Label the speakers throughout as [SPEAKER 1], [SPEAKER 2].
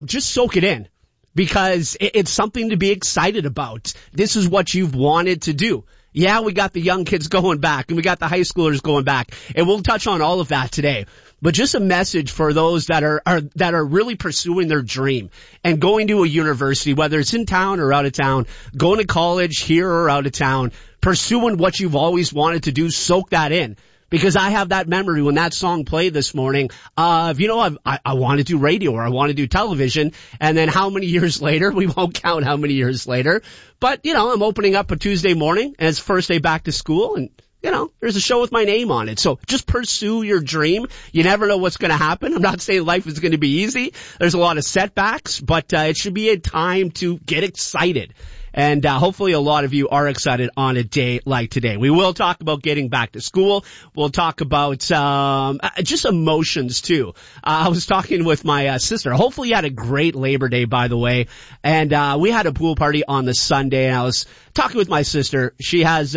[SPEAKER 1] just soak it in, because it's something to be excited about. This is what you've wanted to do. Yeah, we got the young kids going back, and we got the high schoolers going back, and we'll touch on all of that today. But just a message for those that are really pursuing their dream and going to a university, whether it's in town or out of town, going to college here or out of town, pursuing what you've always wanted to do. Soak that in. Because I have that memory when that song played this morning of, I want to do radio or I want to do television. And then how many years later? We won't count how many years later. But, I'm opening up a Tuesday morning and it's first day back to school, and, there's a show with my name on it. So just pursue your dream. You never know what's going to happen. I'm not saying life is going to be easy. There's a lot of setbacks, but it should be a time to get excited. And hopefully a lot of you are excited on a day like today. We will talk about getting back to school. We'll talk about just emotions too. I was talking with my sister. Hopefully you had a great Labor Day, by the way. And we had a pool party on the Sunday, and I was talking with my sister. She has so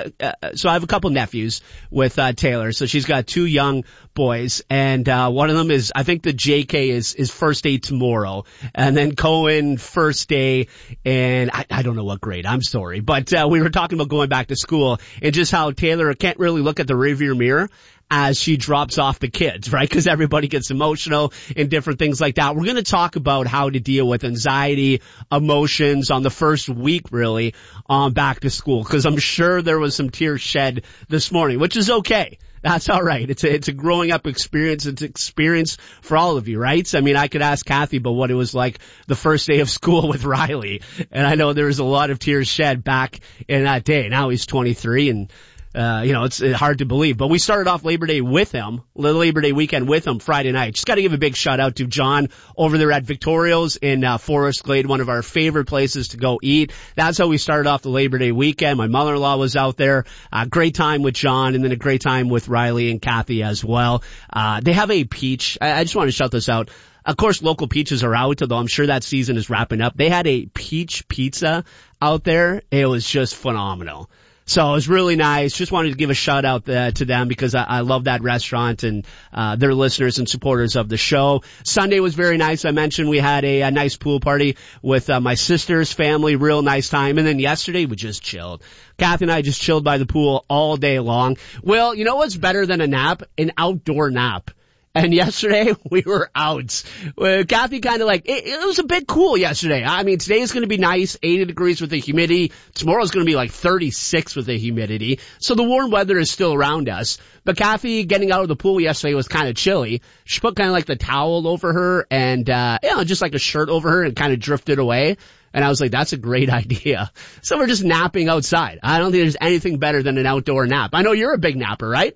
[SPEAKER 1] I have a couple nephews with Taylor. So she's got two young boys, and one of them is, I think the JK is first day tomorrow, and then Cohen first day, and I don't know what grade, I'm sorry, but we were talking about going back to school and just how Taylor can't really look at the rearview mirror as she drops off the kids, right? Because everybody gets emotional and different things like that. We're going to talk about how to deal with anxiety, emotions on the first week, really, on back to school, because I'm sure there was some tears shed this morning, which is okay. That's all right. It's a growing up experience. It's experience for all of you, right? I mean, I could ask Kathy about what it was like the first day of school with Riley, and I know there was a lot of tears shed back in that day. Now he's 23, and it's hard to believe. But we started off Labor Day with him, the Labor Day weekend with him Friday night. Just got to give a big shout out to John over there at Victoria's in Forest Glade, one of our favorite places to go eat. That's how we started off the Labor Day weekend. My mother-in-law was out there. Great time with John, and then a great time with Riley and Kathy as well. They have a peach. I just want to shout this out. Of course, local peaches are out, although I'm sure that season is wrapping up. They had a peach pizza out there. It was just phenomenal. So it was really nice. Just wanted to give a shout out to them, because I love that restaurant and their listeners and supporters of the show. Sunday was very nice. I mentioned we had a nice pool party with my sister's family. Real nice time. And then yesterday we just chilled. Kathy and I just chilled by the pool all day long. Well, you know what's better than a nap? An outdoor nap. And yesterday we were out. Kathy kind of it was a bit cool yesterday. I mean, today is going to be nice, 80 degrees with the humidity. Tomorrow's going to be like 36 with the humidity. So the warm weather is still around us. But Kathy getting out of the pool yesterday was kind of chilly. She put kind of the towel over her and, just like a shirt over her, and kind of drifted away. And I was like, that's a great idea. So we're just napping outside. I don't think there's anything better than an outdoor nap. I know you're a big napper, right?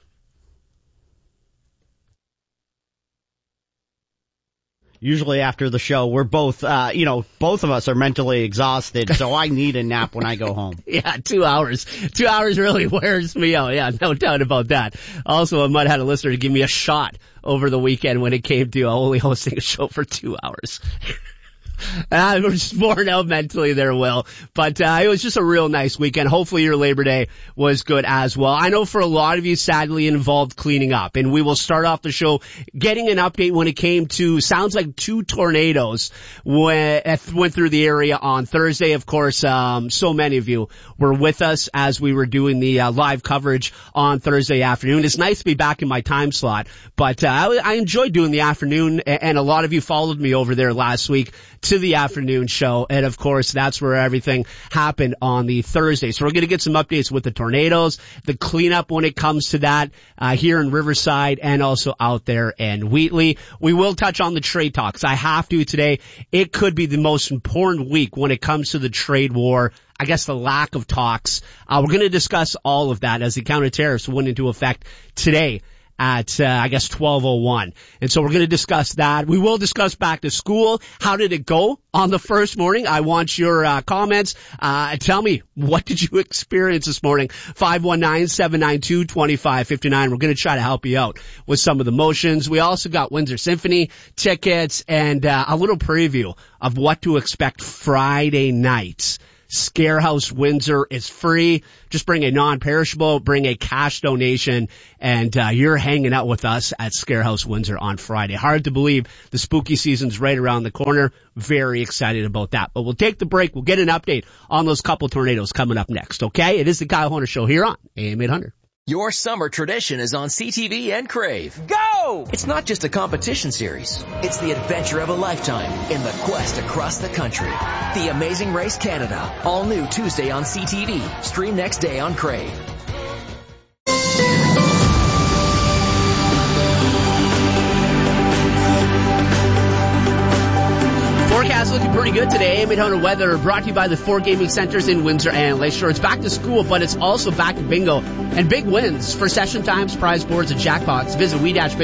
[SPEAKER 2] Usually after the show, we're both, both of us are mentally exhausted, so I need a nap when I go home.
[SPEAKER 1] Yeah, 2 hours. 2 hours really wears me out. Yeah, no doubt about that. Also, I might have had a listener to give me a shot over the weekend when it came to only hosting a show for 2 hours. I'm just worn out mentally there, Will. But it was just a real nice weekend. Hopefully your Labor Day was good as well. I know for a lot of you, sadly, involved cleaning up. And we will start off the show getting an update when it came to, sounds like 2 tornadoes went through the area on Thursday. Of course, so many of you were with us as we were doing the live coverage on Thursday afternoon. It's nice to be back in my time slot. But I enjoyed doing the afternoon, and a lot of you followed me over there last week to the afternoon show, and of course that's where everything happened on the Thursday. So we're going to get some updates with the tornadoes, the cleanup when it comes to that here in Riverside and also out there in Wheatley. We will touch on the trade talks. I have to today. It could be the most important week when it comes to the trade war. I guess the lack of talks. We're going to discuss all of that as the counter tariffs went into effect today at, 12:01. And so we're going to discuss that. We will discuss back to school. How did it go on the first morning? I want your comments. Tell me, what did you experience this morning? 519-792-2559. We're going to try to help you out with some of the motions. We also got Windsor Symphony tickets and a little preview of what to expect Friday night. Scarehouse Windsor is free. Just bring a non-perishable, bring a cash donation, and you're hanging out with us at Scarehouse Windsor on Friday. Hard to believe the spooky season's right around the corner. Very excited about that. But we'll take the break. We'll get an update on those couple tornadoes coming up next, okay? It is the Kyle Horner Show here on AM 800.
[SPEAKER 3] Your summer tradition is on CTV and Crave. Go! It's not just a competition series. It's the adventure of a lifetime in the quest across the country. The Amazing Race Canada. All new Tuesday on CTV. Stream next day on Crave.
[SPEAKER 1] Forecast looking pretty good today. AM 800 weather brought to you by the 4 gaming centers in Windsor and Lakeshore. It's back to school, but it's also back to bingo and big wins for session times, prize boards, and jackpots. Visit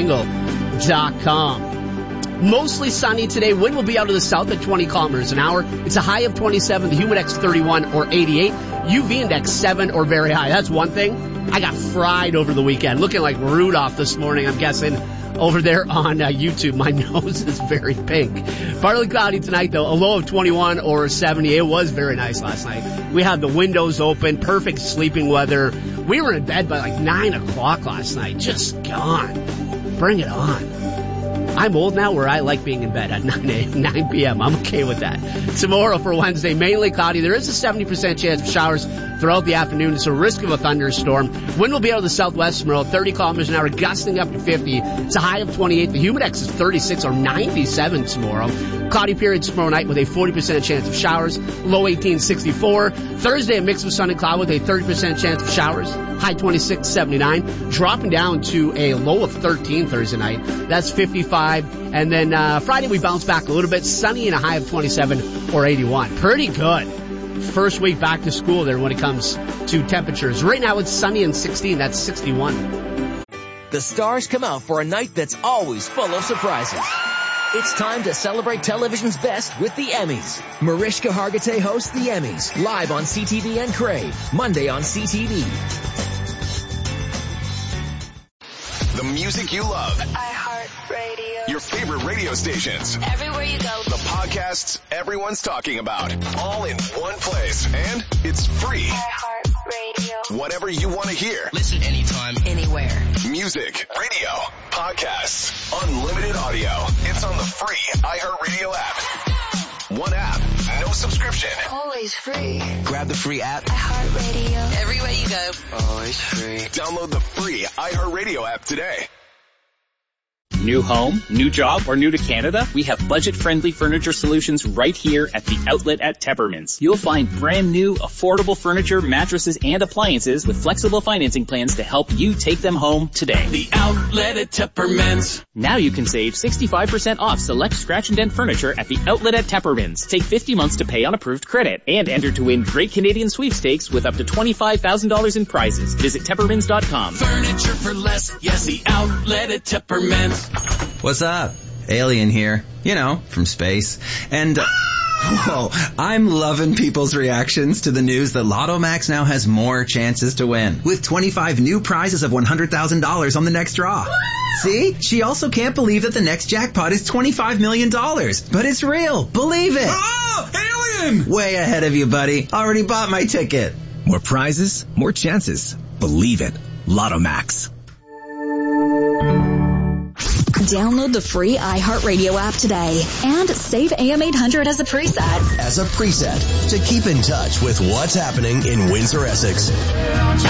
[SPEAKER 1] we-bingo.com. Mostly sunny today. Wind will be out of the south at 20 kilometers an hour. It's a high of 27, the humidex 31 or 88, UV index 7 or very high. That's one thing. I got fried over the weekend, looking like Rudolph this morning, I'm guessing. Over there on YouTube, my nose is very pink. Partly cloudy tonight, though. A low of 21 or 70. It was very nice last night. We had the windows open, perfect sleeping weather. We were in bed by like 9 o'clock last night. Just gone. Bring it on. I'm old now where I like being in bed at 9 p.m. I'm okay with that. Tomorrow for Wednesday, mainly cloudy. There is a 70% chance of showers throughout the afternoon, so risk of a thunderstorm. Wind will be out of the southwest tomorrow, 30 kilometers an hour, gusting up to 50. It's a high of 28. The humidex is 36 or 97 tomorrow. Cloudy periods tomorrow night with a 40% chance of showers. Low 18, 64. Thursday, a mix of sun and cloud with a 30% chance of showers. High 26, 79. Dropping down to a low of 13 Thursday night. That's 55. And then Friday, we bounce back a little bit. Sunny and a high of 27 or 81. Pretty good. First week back to school there when it comes to temperatures. Right now, it's sunny and 16. That's 61.
[SPEAKER 3] The stars come out for a night that's always full of surprises. It's time to celebrate television's best with the Emmys. Mariska Hargitay hosts the Emmys, live on CTV and Crave, Monday on CTV.
[SPEAKER 4] The music you love.
[SPEAKER 5] iHeartRadio.
[SPEAKER 4] Your favorite radio stations.
[SPEAKER 5] Everywhere you go.
[SPEAKER 4] The podcasts everyone's talking about. All in one place. And it's free.
[SPEAKER 5] iHeartRadio.
[SPEAKER 4] Whatever you want to hear.
[SPEAKER 3] Listen anytime, anywhere.
[SPEAKER 4] Music, radio, podcasts, unlimited audio. It's on the free iHeartRadio app. One app, no subscription.
[SPEAKER 5] Always free.
[SPEAKER 3] Grab the free app.
[SPEAKER 5] iHeartRadio.
[SPEAKER 3] Everywhere you go. Always free.
[SPEAKER 4] Download the free iHeartRadio app today.
[SPEAKER 6] New home, new job, or new to Canada? We have budget-friendly furniture solutions right here at the outlet at Teppermans. You'll find brand new, affordable furniture, mattresses, and appliances with flexible financing plans to help you take them home today.
[SPEAKER 7] The outlet at Teppermans.
[SPEAKER 6] Now you can save 65% off select scratch and dent furniture at the outlet at Teppermans. Take 50 months to pay on approved credit and enter to win great Canadian sweepstakes with up to $25,000 in prizes. Visit Teppermans.com.
[SPEAKER 7] Furniture for less. Yes, the outlet at Teppermans.
[SPEAKER 8] What's up? Alien here. You know, from space. And, whoa, I'm loving people's reactions to the news that Lotto Max now has more chances to win. With 25 new prizes of $100,000 on the next draw. See? She also can't believe that the next jackpot is $25 million. But it's real. Believe it.
[SPEAKER 7] Oh, alien!
[SPEAKER 8] Way ahead of you, buddy. Already bought my ticket.
[SPEAKER 9] More prizes, more chances. Believe it. Lotto Max.
[SPEAKER 10] Download the free iHeartRadio app today and save AM 800 as a preset.
[SPEAKER 11] To keep in touch with what's happening in Windsor, Essex.